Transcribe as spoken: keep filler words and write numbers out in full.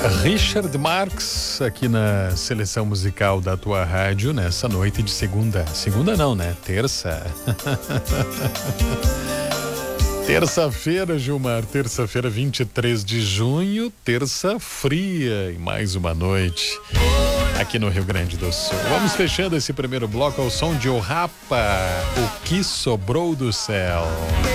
Richard Marx aqui na seleção musical da tua rádio nessa noite de segunda. Segunda não, né? Terça. Terça-feira, Gilmar. Terça-feira, vinte e três de junho. Terça fria e mais uma noite aqui no Rio Grande do Sul. Vamos fechando esse primeiro bloco ao som de O Rapa, O Que Sobrou do Céu.